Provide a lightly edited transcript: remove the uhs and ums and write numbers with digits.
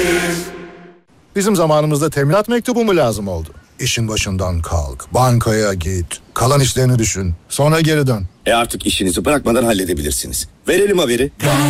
Bizim zamanımızda teminat mektubu mu lazım oldu? İşin başından kalk, bankaya git, kalan işlerini düşün, sonra geri dön. Artık işinizi bırakmadan halledebilirsiniz. Verelim haberi.